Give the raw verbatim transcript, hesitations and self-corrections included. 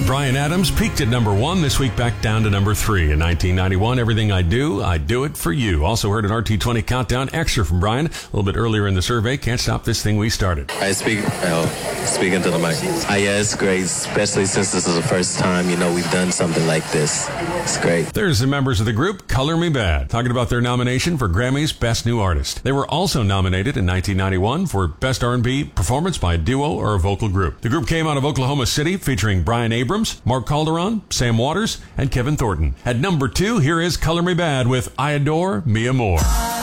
Bryan Adams peaked at number one. This week back down to number three. In nineteen ninety-one, Everything I Do, I Do It For You. Also heard an R T twenty Countdown extra from Bryan a little bit earlier in the survey. Can't Stop This Thing We Started. I speak, oh, speaking to the mic. Ah, yeah, it's great, especially since this is the first time, you know, we've done something like this. It's great. There's the members of the group Color Me Badd, talking about their nomination for Grammy's Best New Artist. They were also nominated in nineteen ninety-one for Best R and B Performance by a Duo or a Vocal Group. The group came out of Oklahoma City, featuring Brian Abrams, Mark Calderon, Sam Waters, and Kevin Thornton. At number two, here is Color Me Badd with I Adore Me More.